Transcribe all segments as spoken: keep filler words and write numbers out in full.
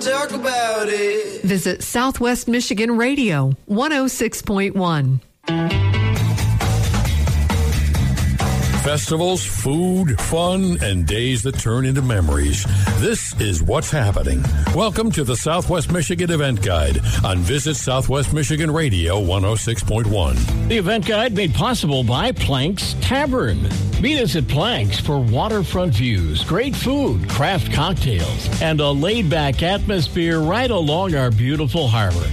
Talk about it. Visit Southwest Michigan Radio, one oh six point one. Festivals, food, fun, and days that turn into memories. This is what's happening. Welcome to the Southwest Michigan Event Guide on Visit Southwest Michigan Radio one oh six point one. The event guide made possible by Planks Tavern. Meet us at Planks for waterfront views, great food, craft cocktails, and a laid-back atmosphere right along our beautiful harbor.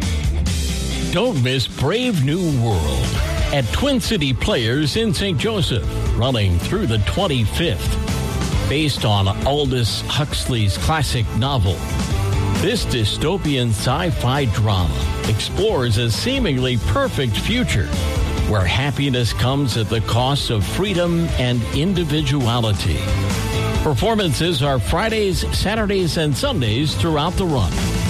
Don't miss Brave New World at Twin City Players in Saint Joseph, running through the twenty-fifth. Based on Aldous Huxley's classic novel, this dystopian sci-fi drama explores a seemingly perfect future where happiness comes at the cost of freedom and individuality. Performances are Fridays, Saturdays, and Sundays throughout the run.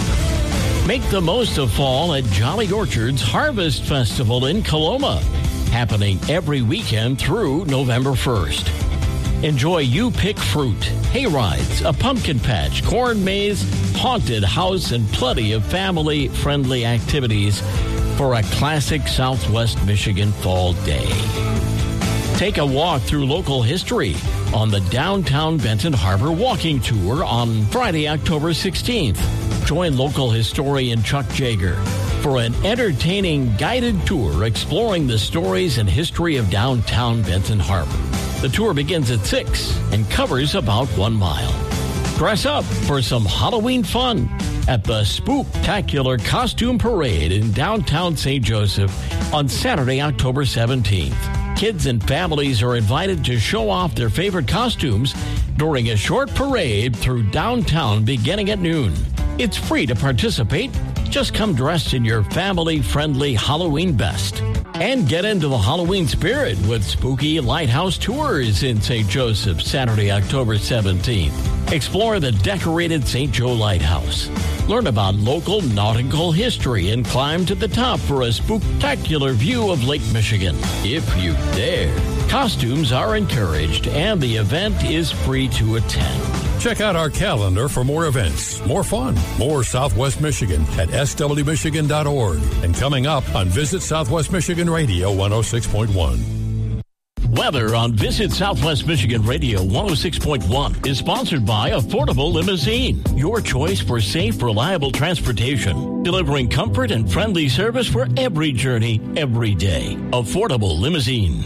Make the most of fall at Jolly Orchard's Harvest Festival in Coloma, happening every weekend through November first. Enjoy You Pick Fruit, hay rides, a pumpkin patch, corn maze, haunted house, and plenty of family-friendly activities for a classic Southwest Michigan fall day. Take a walk through local history on the Downtown Benton Harbor Walking Tour on Friday, October sixteenth. Join local historian Chuck Jager for an entertaining guided tour exploring the stories and history of downtown Benton Harbor. The tour begins at six and covers about one mile. Dress up for some Halloween fun at the Spooktacular Costume Parade in downtown Saint Joseph on Saturday, October seventeenth. Kids and families are invited to show off their favorite costumes during a short parade through downtown beginning at noon. It's free to participate. Just come dressed in your family-friendly Halloween best. And get into the Halloween spirit with Spooky Lighthouse Tours in Saint Joseph, Saturday, October seventeenth. Explore the decorated Saint Joe Lighthouse. Learn about local nautical history and climb to the top for a spooktacular view of Lake Michigan, if you dare. Costumes are encouraged, and the event is free to attend. Check out our calendar for more events, more fun, more Southwest Michigan at s w michigan dot org. And coming up on Visit Southwest Michigan Radio one oh six point one. Weather on Visit Southwest Michigan Radio one oh six point one is sponsored by Affordable Limousine, your choice for safe, reliable transportation, delivering comfort and friendly service for every journey, every day. Affordable Limousine.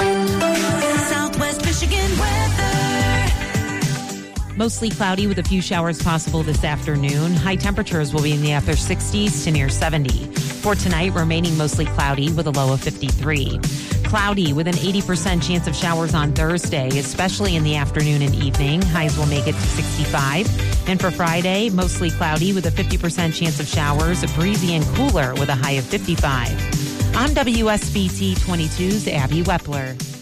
Southwest Michigan weather. Mostly cloudy with a few showers possible this afternoon. High temperatures will be in the upper sixties to near seventy. For tonight, remaining mostly cloudy with a low of fifty-three. Cloudy with an eighty percent chance of showers on Thursday, especially in the afternoon and evening. Highs will make it to sixty-five. And for Friday, mostly cloudy with a fifty percent chance of showers, breezy and cooler with a high of fifty-five. I'm W S B T twenty-two's Abby Wepler.